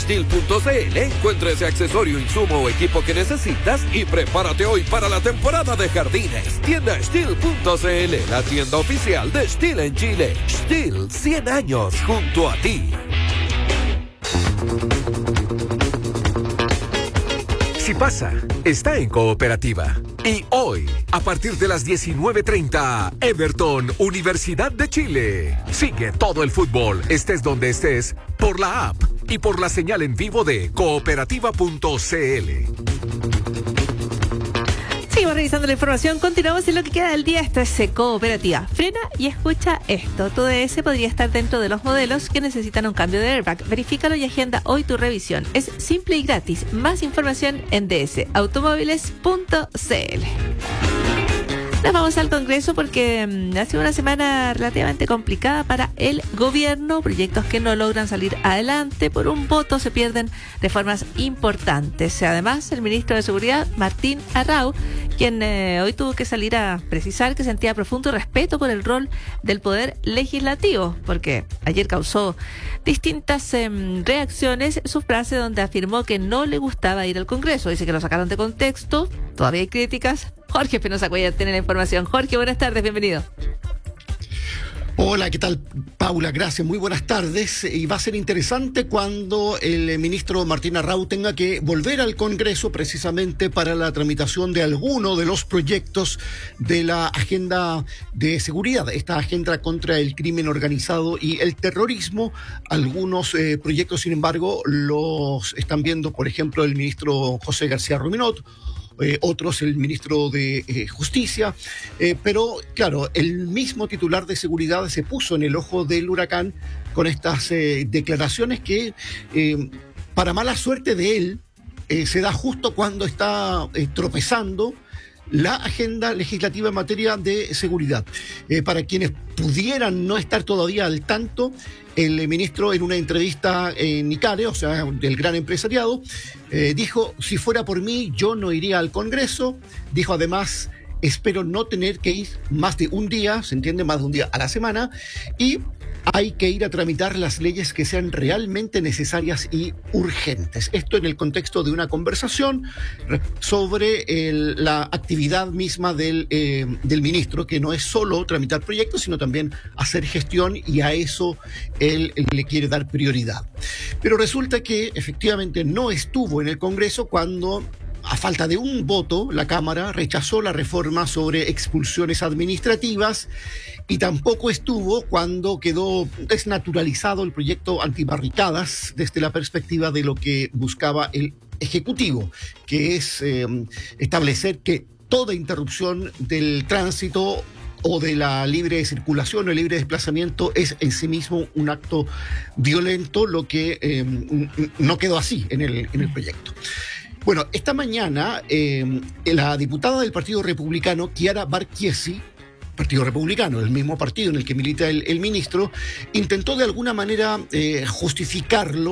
Steel.cl encuentra ese accesorio, insumo o equipo que necesitas y prepárate hoy para la temporada de jardines. Tienda Steel.cl, la tienda oficial de Steel en Chile. Steel, 100 años junto a ti. Si pasa, está en Cooperativa. Y hoy, a partir de las 19:30, Everton, Universidad de Chile. Sigue todo el fútbol, estés donde estés, por la app y por la señal en vivo de cooperativa.cl. Seguimos revisando la información, continuamos en lo que queda del día. Esto es Cooperativa. Frena y escucha esto. Tu DS podría estar dentro de los modelos que necesitan un cambio de airbag. Verifícalo y agenda hoy tu revisión. Es simple y gratis. Más información en dsautomóviles.cl. Nos vamos al Congreso porque ha sido una semana relativamente complicada para el gobierno. Proyectos que no logran salir adelante. Por un voto se pierden reformas importantes. Además, el ministro de Seguridad, Martín Arrau, quien hoy tuvo que salir a precisar que sentía profundo respeto por el rol del Poder Legislativo, porque ayer causó distintas reacciones su frase donde afirmó que no le gustaba ir al Congreso. Dice que lo sacaron de contexto, todavía hay críticas. Jorge Espinosa Cuellar tiene la información. Jorge, buenas tardes, bienvenido. Hola, ¿qué tal, Paula? Gracias, muy buenas tardes. Y va a ser interesante cuando el ministro Martín Arrau tenga que volver al Congreso precisamente para la tramitación de alguno de los proyectos de la agenda de seguridad, esta agenda contra el crimen organizado y el terrorismo. Algunos proyectos, sin embargo, los están viendo, por ejemplo, el ministro José García Ruminot, otros el ministro de Justicia, pero claro, el mismo titular de seguridad se puso en el ojo del huracán con estas declaraciones que, para mala suerte de él, se da justo cuando está tropezando la agenda legislativa en materia de seguridad. Para quienes pudieran no estar todavía al tanto, el ministro en una entrevista en ICARE, o sea, del gran empresariado, dijo: si fuera por mí, yo no iría al Congreso. Dijo además: espero no tener que ir más de un día, se entiende, más de un día a la semana, y hay que ir a tramitar las leyes que sean realmente necesarias y urgentes. Esto en el contexto de una conversación sobre la actividad misma del ministro, que no es solo tramitar proyectos, sino también hacer gestión, y a eso él le quiere dar prioridad. Pero resulta que efectivamente no estuvo en el Congreso cuando, a falta de un voto, la Cámara rechazó la reforma sobre expulsiones administrativas, y tampoco estuvo cuando quedó desnaturalizado el proyecto antibarricadas desde la perspectiva de lo que buscaba el Ejecutivo, que es establecer que toda interrupción del tránsito o de la libre circulación o el libre desplazamiento es en sí mismo un acto violento, lo que no quedó así en el proyecto. Bueno, esta mañana la diputada del Partido Republicano, Chiara Barchiesi, Partido Republicano, el mismo partido en el que milita el ministro, intentó de alguna manera justificarlo